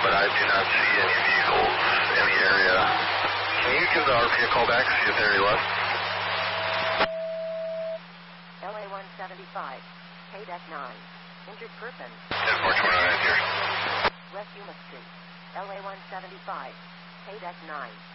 but I do not see any vehicles in the area. Can you give the RP a call back, see if they're any left? LA 175, KDEC 9, injured person. 10-429 here. West Yuma Street, LA 175, KDEC 9.